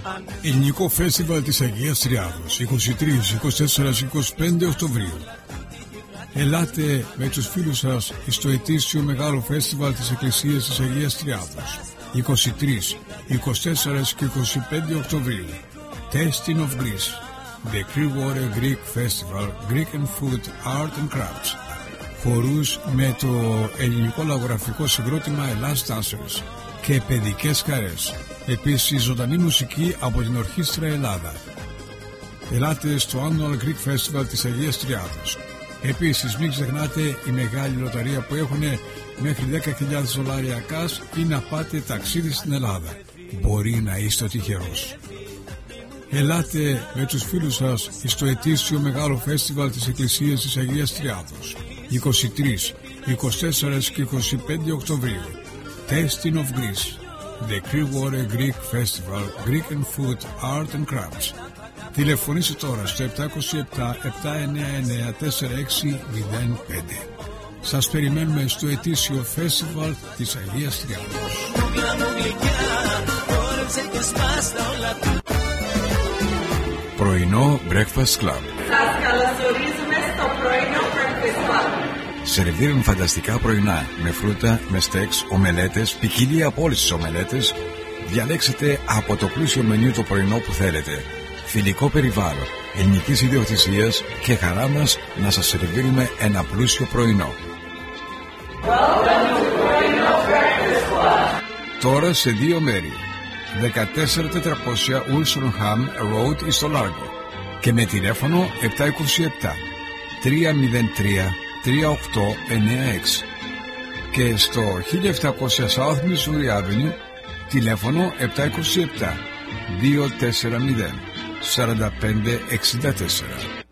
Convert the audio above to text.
Ελληνικό Φέστιβαλ της Αγίας Τριάδος 23, 24, 25 Οκτωβρίου. Ελάτε με τους φίλους σας στο ετήσιο μεγάλο φέστιβαλ της Εκκλησίας της Αγίας Τριάδος 23, 24 και 25 Οκτωβρίου. Tasting of Greece, The Clearwater Greek Festival, Greek and Food, Art and Crafts. Χορούς με το ελληνικό λαογραφικό συγκρότημα Ελλάς Dancers και παιδικές χαρές. Επίσης ζωντανή μουσική από την Ορχήστρα Ελλάδα. Ελάτε στο Annual Greek Festival της Αγίας Τριάδος. Επίσης μην ξεχνάτε η μεγάλη λοταρία που έχουν μέχρι $10,000 cash ή να πάτε ταξίδι στην Ελλάδα. Μπορεί να είστε ο τυχερός. Ελάτε με τους φίλους σας στο ετήσιο μεγάλο φέστιβαλ της Εκκλησίας της Αγίας Τριάδος 23, 24 και 25 Οκτωβρίου. Tasting of Greece, The Clearwater Greek Festival, Greek and Food, Art and Crafts. Τηλεφωνήστε τώρα στο 727-799-4605. Σας περιμένουμε στο ετήσιο φέστιβαλ της Αγίας Τριάδος. Πρωινό Breakfast Club. Σας καλωσορίζουμε στο πρωινό Breakfast Club. Σερβίρουν φανταστικά πρωινά με φρούτα, με στέξ, ομελέτες, ποικιλία από όλες τις ομελέτες. Διαλέξτε από το πλούσιο μενιού το πρωινό που θέλετε. Φιλικό περιβάλλον, ελληνικής ιδιοκτησίας και χαρά μας να σας σερβίρουμε ένα πλούσιο πρωινό. Τώρα σε δύο μέρη. 14400 Wilsonham Road στο Λάργο και με τηλέφωνο 727 303 3896 και στο 1700 South Missouri Avenue τηλέφωνο 727 240 4564.